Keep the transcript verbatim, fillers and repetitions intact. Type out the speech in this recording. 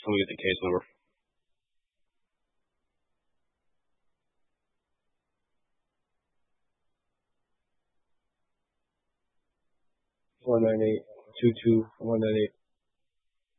Let me get the case number. one nine eight two two one nine eight.